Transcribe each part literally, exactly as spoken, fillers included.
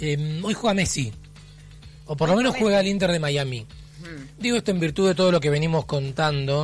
Eh, hoy juega Messi, o por lo menos juega el Inter de Miami. Hmm. Digo esto en virtud de todo lo que venimos contando.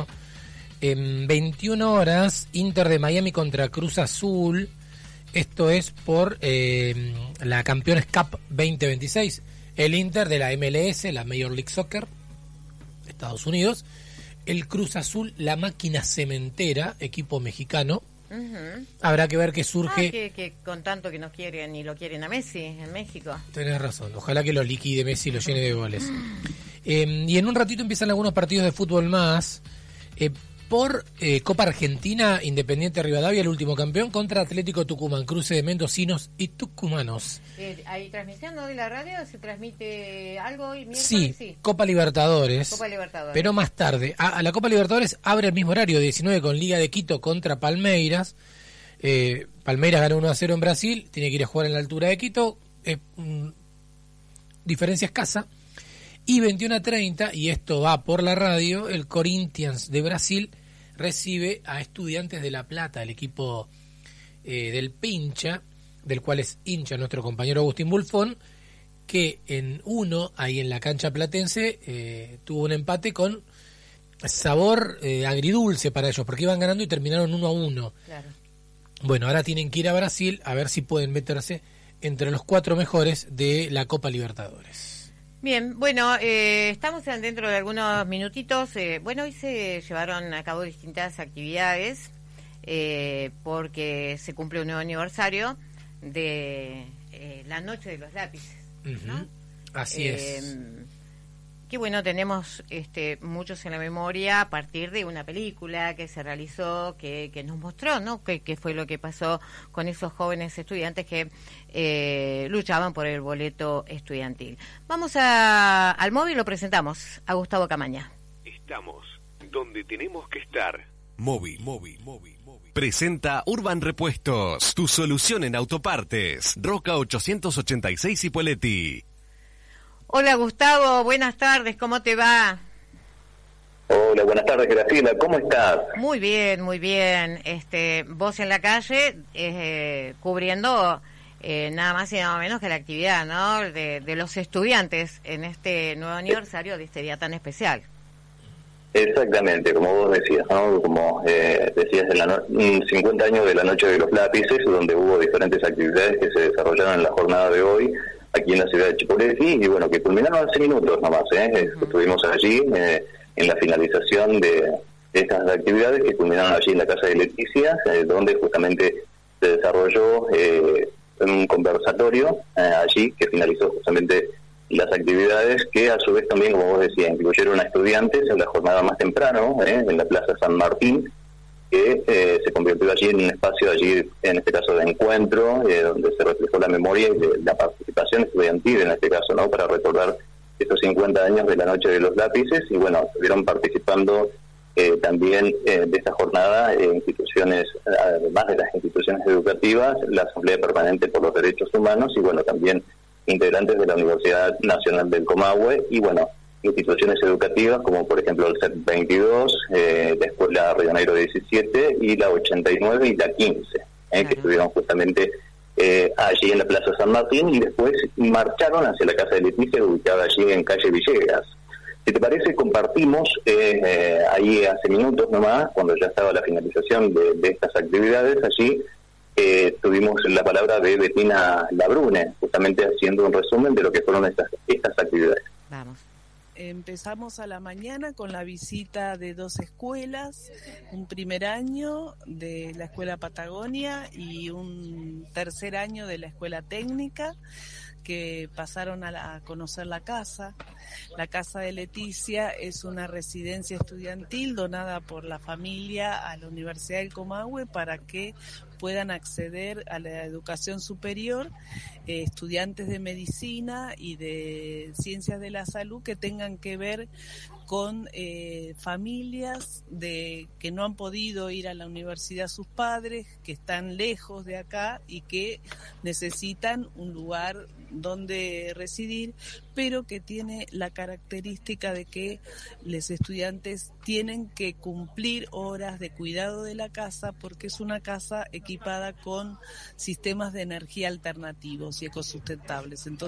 En veintiuna horas, Inter de Miami contra Cruz Azul. Esto es por eh, la Campeones Cup veinte veintiséis. El Inter de la M L S, la Major League Soccer, Estados Unidos. El Cruz Azul, la máquina cementera, equipo mexicano. Uh-huh. Habrá que ver qué surge. Ah, que, que con tanto que no quieren y lo quieren a Messi en México. Tenés razón, ojalá que lo liquide Messi y lo llene de goles. eh, y en un ratito empiezan algunos partidos de fútbol más. Eh, por eh, Copa Argentina, Independiente Rivadavia, el último campeón, contra Atlético Tucumán, cruce de mendocinos y tucumanos. Eh, ¿Hay transmisión ¿no? de la radio? ¿Se transmite algo hoy miércoles? Sí, sí, Copa Libertadores. Copa Libertadores. Pero más tarde. A, a la Copa Libertadores abre el mismo horario, diecinueve, con Liga de Quito contra Palmeiras. Eh, Palmeiras ganó uno a cero en Brasil, tiene que ir a jugar en la altura de Quito. Eh, mm, diferencia escasa. Y veintiuno a treinta, y esto va por la radio, el Corinthians de Brasil recibe a Estudiantes de La Plata, el equipo eh, del Pincha, del cual es hincha nuestro compañero Agustín Bulfón, que en uno, ahí en la cancha platense, eh, tuvo un empate con sabor eh, agridulce para ellos, porque iban ganando y terminaron uno a uno. Claro. Bueno, ahora tienen que ir a Brasil a ver si pueden meterse entre los cuatro mejores de la Copa Libertadores. Bien, bueno, eh, estamos dentro de algunos minutitos. Eh, bueno, hoy se llevaron a cabo distintas actividades eh, porque se cumple un nuevo aniversario de eh, la Noche de los Lápices, ¿no? Uh-huh. Así eh, es. Que bueno, tenemos este, muchos en la memoria a partir de una película que se realizó, que, que nos mostró, ¿no? Qué que fue lo que pasó con esos jóvenes estudiantes que eh, luchaban por el boleto estudiantil. Vamos a, al móvil, lo presentamos a Gustavo Camaña. Estamos donde tenemos que estar. Móvil, móvil, móvil, móvil. Presenta Urban Repuestos, tu solución en autopartes. Roca ochocientos ochenta y seis Ipoleti. Hola Gustavo, buenas tardes, ¿cómo te va? Hola, buenas tardes Graciela, ¿cómo estás? Muy bien, muy bien. Este, vos en la calle eh, cubriendo eh, nada más y nada menos que la actividad, ¿no? De, de los estudiantes en este nuevo aniversario de este día tan especial. Exactamente, como vos decías, ¿no? Como eh, decías, en la no- cincuenta años de la Noche de los Lápices, donde hubo diferentes actividades que se desarrollaron en la jornada de hoy, aquí en la ciudad de Chipoleti, y bueno, que culminaron hace minutos nomás, ¿eh? Uh-huh. Estuvimos allí eh, en la finalización de, de estas actividades que culminaron allí en la casa de Leticia, eh, donde justamente se desarrolló eh, un conversatorio eh, allí que finalizó justamente las actividades que a su vez también, como vos decías, incluyeron a estudiantes en la jornada más temprano, eh, en la Plaza San Martín, que eh, se convirtió allí en un espacio, allí en este caso de encuentro, eh, donde se reflejó la memoria y de, la participación estudiantil en este caso, ¿no? Para recordar estos cincuenta años de la Noche de los Lápices, y bueno, estuvieron participando eh, también eh, de esta jornada eh, instituciones, además de las instituciones educativas, la Asamblea Permanente por los Derechos Humanos, y bueno, también integrantes de la Universidad Nacional del Comahue, y bueno, instituciones educativas como por ejemplo el C E P veintidós, eh, la Escuela Río Negro diecisiete y la ochenta y nueve y la quince, eh, que estuvieron justamente eh, allí en la Plaza San Martín, y después marcharon hacia la Casa de Leticia, ubicada allí en calle Villegas. Si te parece, compartimos eh, eh, ahí hace minutos nomás, cuando ya estaba la finalización de, de estas actividades, allí eh, tuvimos la palabra de Betina Labrune, justamente haciendo un resumen de lo que fueron estas, estas actividades. Vamos. Empezamos a la mañana con la visita de dos escuelas, un primer año de la Escuela Patagonia y un tercer año de la Escuela Técnica, que pasaron a, la, a conocer la casa. La Casa de Leticia es una residencia estudiantil donada por la familia a la Universidad del Comahue para que puedan acceder a la educación superior eh, estudiantes de medicina y de ciencias de la salud que tengan que ver con eh, familias de que no han podido ir a la universidad sus padres, que están lejos de acá y que necesitan un lugar donde residir, pero que tiene la característica de que los estudiantes tienen que cumplir horas de cuidado de la casa porque es una casa equipada con sistemas de energía alternativos y ecosustentables. Entonces,